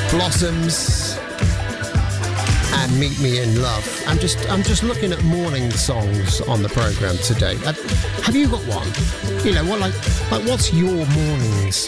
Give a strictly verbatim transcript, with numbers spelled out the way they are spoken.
Blossoms and Meet Me in Love. I'm just I'm just looking at morning songs on the programme today. Uh, have you got one? You know, what like like what's your morning